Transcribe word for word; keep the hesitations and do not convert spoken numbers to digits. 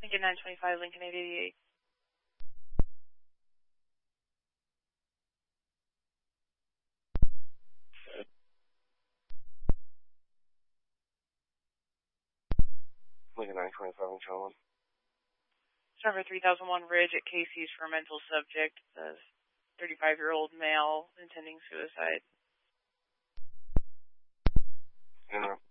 Lincoln nine twenty-five, Lincoln eight eighty-eight. Lincoln nine twenty-five, Lincoln one. Number three thousand one Ridge at Casey's for a mental subject. The thirty-five-year-old male intending suicide. In